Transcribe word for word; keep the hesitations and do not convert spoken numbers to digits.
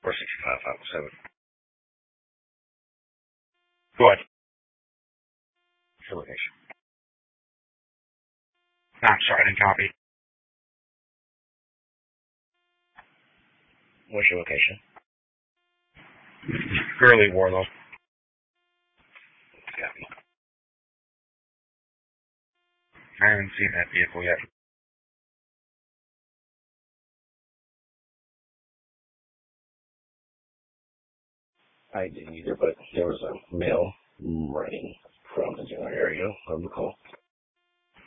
four sixty-five, five oh seven. Go ahead. What's your location? No, I'm sorry, I didn't copy. What's your location? Curly Warlow. Copy. I haven't seen that vehicle yet. I didn't either, but there was a male running from the general area of the call.